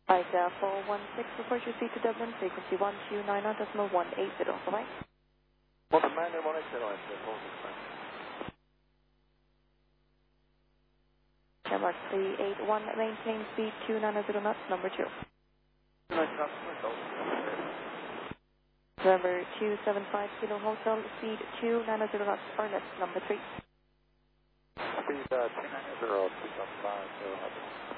Flight 416, report your seat to Dublin, frequency 129.180. Bye-bye. Motor Commander 180, Denmark 381, maintain speed 290 knots, number 2. November 275, Kilo Hotel, speed 290 knots, or less, number 3. Speed 290, 275,